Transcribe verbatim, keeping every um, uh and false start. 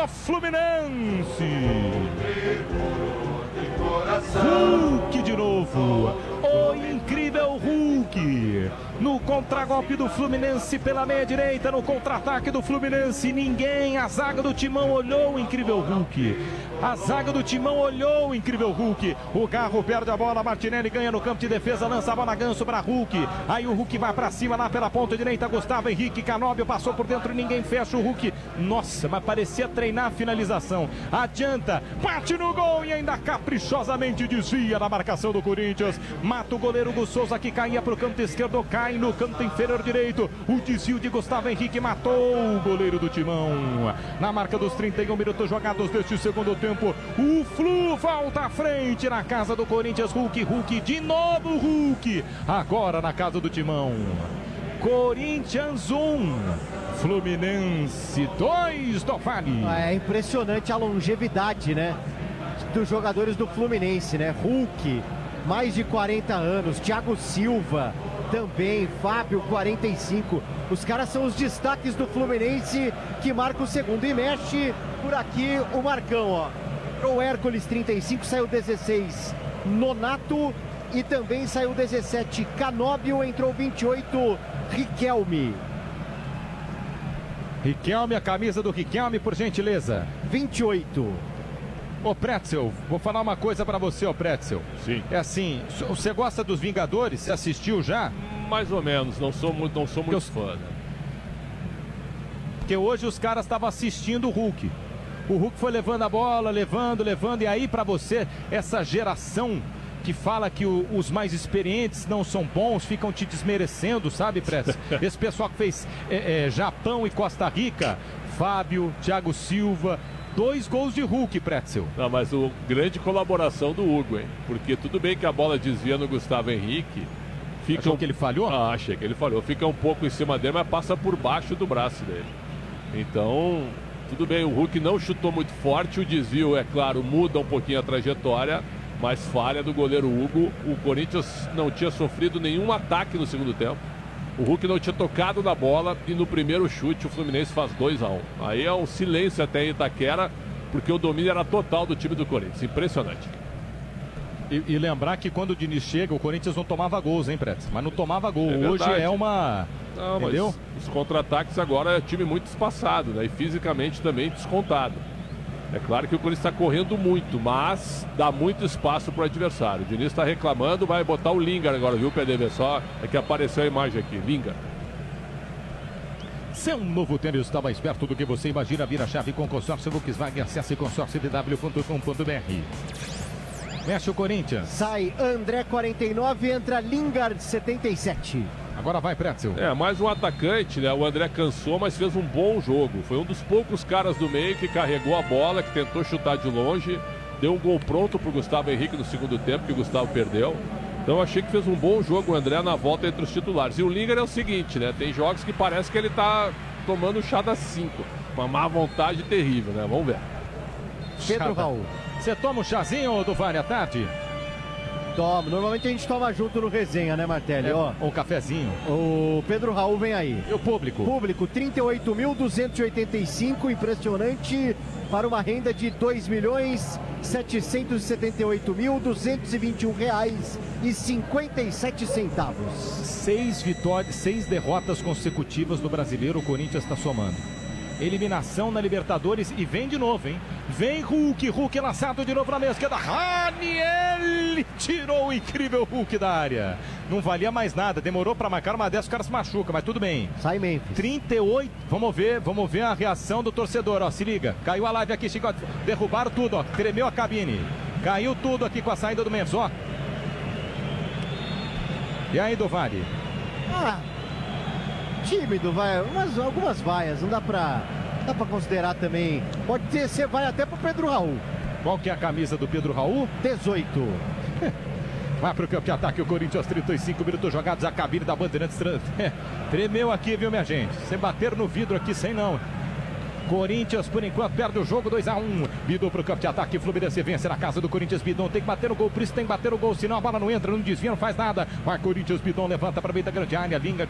do Fluminense. Hulk de novo. O incrível Hulk. No contragolpe do Fluminense pela meia direita, no contra-ataque do Fluminense, ninguém, a zaga do Timão olhou o incrível Hulk. A zaga do Timão olhou o incrível Hulk. O Garro perde a bola, Martinelli ganha no campo de defesa, lança a bola Ganso para Hulk. Aí o Hulk vai para cima lá pela ponta direita, Gustavo Henrique, Canóbio passou por dentro, ninguém fecha o Hulk. Nossa, mas parecia treinar a finalização. Adianta, bate no gol e ainda caprichosamente desvia na marcação do Corinthians. Mata o goleiro Hugo Souza que caía para o canto esquerdo, cai no canto inferior direito. O desvio de Gustavo Henrique matou o goleiro do Timão. Na marca dos trinta e um minutos jogados deste segundo tempo, o Flu volta à frente na casa do Corinthians. Hulk, Hulk, de novo Hulk. Agora na casa do Timão. Corinthians um, Fluminense dois do Vale. É impressionante a longevidade, né, dos jogadores do Fluminense, né? Hulk, mais de quarenta anos, Thiago Silva também, Fábio, quarenta e cinco. Os caras são os destaques do Fluminense que marca o segundo. E mexe por aqui o Marcão, ó. O Hércules, trinta e cinco, saiu dezesseis, Nonato, e também saiu dezessete, Canóbio, entrou vinte e oito, Riquelme. Riquelme, a camisa do Riquelme, por gentileza. vinte e oito. Ô Pretzel, vou falar uma coisa pra você, ô Pretzel. Sim. É assim, você gosta dos Vingadores? Você assistiu já? Mais ou menos, não sou muito, não sou muito Porque fã, né? Porque hoje os caras estavam assistindo o Hulk. O Hulk foi levando a bola, levando, levando. E aí pra você, essa geração que fala que o, os mais experientes não são bons, ficam te desmerecendo, sabe, Pretzel? Esse pessoal que fez é, é, Japão e Costa Rica, Fábio, Thiago Silva... Dois gols de Hulk, Pretzel. Não, mas o grande colaboração do Hugo, hein? Porque tudo bem que a bola desvia no Gustavo Henrique. Fica Achou um... que ele falhou? Ah, achei que ele falhou. Fica um pouco em cima dele, mas passa por baixo do braço dele. Então, tudo bem, o Hulk não chutou muito forte. O desvio, é claro, muda um pouquinho a trajetória, mas falha do goleiro Hugo. O Corinthians não tinha sofrido nenhum ataque no segundo tempo. O Hulk não tinha tocado na bola e no primeiro chute o Fluminense faz dois a um. Aí é um silêncio até em Itaquera, porque o domínio era total do time do Corinthians. Impressionante. E, e lembrar que quando o Diniz chega, o Corinthians não tomava gols, hein, Pretzel? Mas não tomava gol. É Hoje é uma... Não, entendeu? Mas os contra-ataques agora é time muito espaçado, né? E fisicamente também descontado. É claro que o Corinthians está correndo muito, mas dá muito espaço para o adversário. O Diniz está reclamando, vai botar o Lingard agora, viu, P D V? Só é que apareceu a imagem aqui, Lingard. Seu novo tênis está mais perto do que você imagina. Vira chave com consórcio Volkswagen. Acesse consórcio v w ponto com ponto b r. Mexe o Corinthians. Sai André, quarenta e nove, entra Lingard, setenta e sete. Agora vai, Pretzel. É, mais um atacante, né? O André cansou, mas fez um bom jogo. Foi um dos poucos caras do meio que carregou a bola, que tentou chutar de longe. Deu um gol pronto pro Gustavo Henrique no segundo tempo, que o Gustavo perdeu. Então achei que fez um bom jogo o André na volta entre os titulares. E o Lingard é o seguinte, né? Tem jogos que parece que ele tá tomando chá das cinco. Uma má vontade terrível, né? Vamos ver. Pedro Raul. Você toma um chazinho do Vale à tarde? Toma, normalmente a gente toma junto no resenha, né, Martelli? É, Ó, um cafezinho. o Pedro Raul vem aí. E o público? Público, trinta e oito mil duzentos e oitenta e cinco, impressionante, para uma renda de dois milhões setecentos e setenta e oito mil duzentos e vinte e um reais e cinquenta e sete centavos. Seis vitórias, seis derrotas consecutivas no Brasileiro, o Corinthians está somando. Eliminação na Libertadores e vem de novo, hein? Vem Hulk, Hulk lançado de novo na meia esquerda. Raniel tirou o incrível Hulk da área. Não valia mais nada, demorou pra marcar uma dessas, o cara se machuca, mas tudo bem. Sai Memphis. trinta e oito, vamos ver, vamos ver a reação do torcedor, ó, se liga. Caiu a live aqui, Chico, derrubaram tudo, ó, tremeu a cabine. Caiu tudo aqui com a saída do Memphis, ó. E aí, do Vale? Ah, tímido, vai, umas, algumas vaias, não dá pra, dá pra considerar também. Pode ter, você vai até pro Pedro Raul. Qual que é a camisa do Pedro Raul? dezoito. Vai pro campo de ataque o Corinthians, trinta e cinco minutos jogados, a cabine da Bandeirantes tremeu aqui, viu, minha gente? Você bater no vidro aqui sem não. Corinthians, por enquanto, perde o jogo, dois a um. Bidon pro campo de ataque, Fluminense vence na casa do Corinthians. Bidon tem que bater o gol, por isso tem que bater o gol, senão a bola não entra, não desvia, não faz nada. Vai Corinthians, Bidon levanta para meio da grande área, Lingard